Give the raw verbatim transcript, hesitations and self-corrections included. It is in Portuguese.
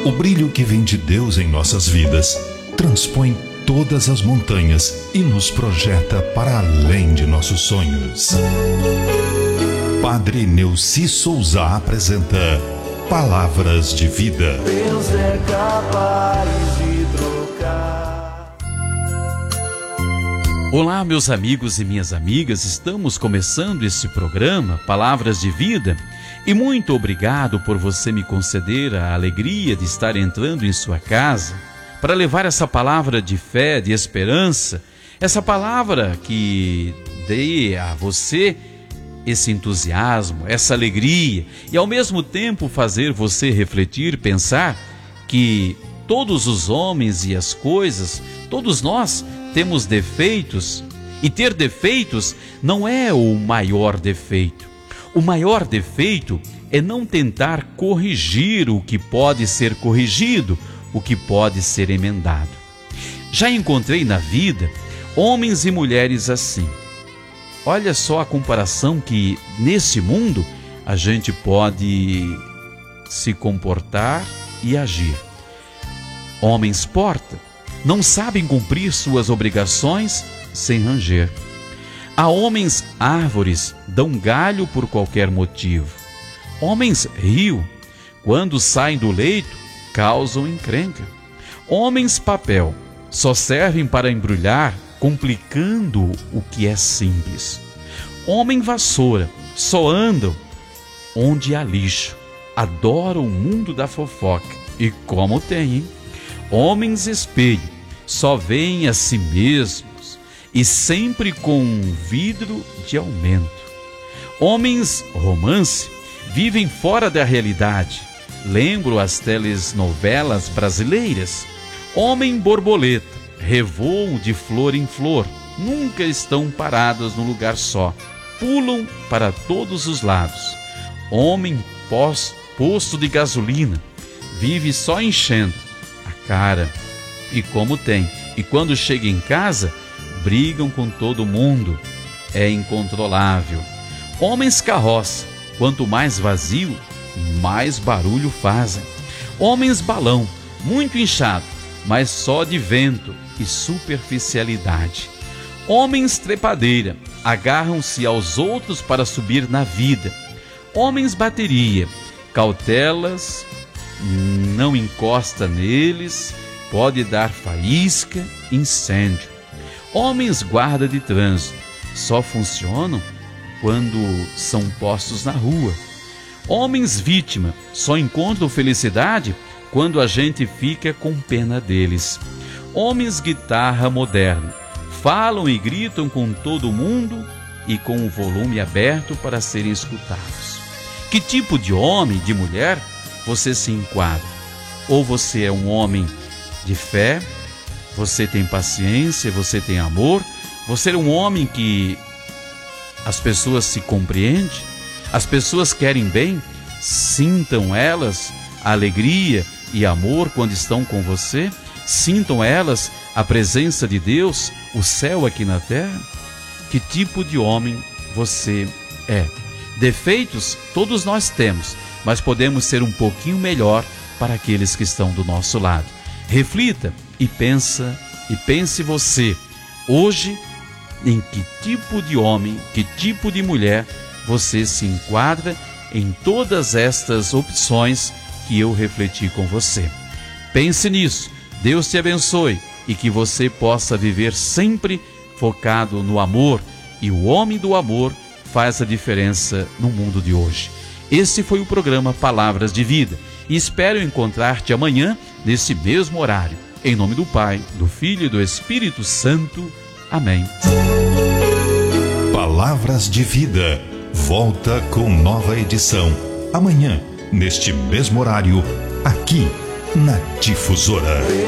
O brilho que vem de Deus em nossas vidas transpõe todas as montanhas e nos projeta para além de nossos sonhos. Padre Neuci Souza apresenta Palavras de Vida. Deus é capaz de trocar. Olá, meus amigos e minhas amigas, estamos começando este programa Palavras de Vida e muito obrigado por você me conceder a alegria de estar entrando em sua casa para levar essa palavra de fé, de esperança, essa palavra que dê a você esse entusiasmo, essa alegria e ao mesmo tempo fazer você refletir, pensar que todos os homens e as coisas, todos nós temos defeitos e ter defeitos não é o maior defeito. O maior defeito é não tentar corrigir o que pode ser corrigido, o que pode ser emendado. Já encontrei na vida homens e mulheres assim. Olha só a comparação que nesse mundo a gente pode se comportar e agir. Homens porta, não sabem cumprir suas obrigações sem ranger. Há homens árvores, dão galho por qualquer motivo. Homens rio, quando saem do leito, causam encrenca. Homens papel, só servem para embrulhar, complicando o que é simples. Homem vassoura, só andam onde há lixo, adoram o mundo da fofoca, e como tem, hein? Homens espelho, só veem a si mesmos, e sempre com um vidro de aumento. Homens romance, vivem fora da realidade, lembro as telenovelas brasileiras. Homem borboleta, revoam de flor em flor, nunca estão parados num lugar só, pulam para todos os lados. Homem pós, posto de gasolina, vive só enchendo a cara, e como tem, e quando chega em casa, brigam com todo mundo, é incontrolável. Homens carroça, quanto mais vazio, mais barulho fazem. Homens balão, muito inchado, mas só de vento e superficialidade. Homens trepadeira, agarram-se aos outros para subir na vida. Homens bateria, cautelas, não encosta neles, pode dar faísca, incêndio. Homens guarda de trânsito, só funcionam quando são postos na rua. Homens vítima, só encontram felicidade quando a gente fica com pena deles. Homens guitarra moderna, falam e gritam com todo mundo e com o volume aberto para serem escutados. Que tipo de homem, de mulher, você se enquadra? Ou você é um homem de fé, você tem paciência, você tem amor, você é um homem que as pessoas se compreendem, as pessoas querem bem, sintam elas a alegria e amor quando estão com você, sintam elas a presença de Deus, o céu aqui na terra. Que tipo de homem você é? Defeitos todos nós temos, mas podemos ser um pouquinho melhor para aqueles que estão do nosso lado. Reflita e pensa e pense você hoje em que tipo de homem, que tipo de mulher você se enquadra em todas estas opções que eu refleti com você. Pense nisso, Deus te abençoe e que você possa viver sempre focado no amor, e o homem do amor faz a diferença no mundo de hoje. Esse foi o programa Palavras de Vida e espero encontrar-te amanhã nesse mesmo horário. Em nome do Pai, do Filho e do Espírito Santo. Amém. Palavras de Vida volta com nova edição amanhã, neste mesmo horário, aqui na Difusora.